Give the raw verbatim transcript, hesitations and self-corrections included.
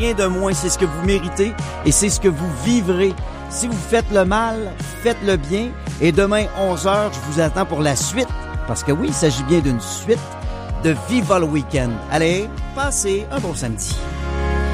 rien de moins, c'est ce que vous méritez et c'est ce que vous vivrez. Si vous faites le mal, faites le bien. Et demain, onze heures, je vous attends pour la suite. Parce que oui, il s'agit bien d'une suite de Viva le Week-end. Allez, passez un bon samedi.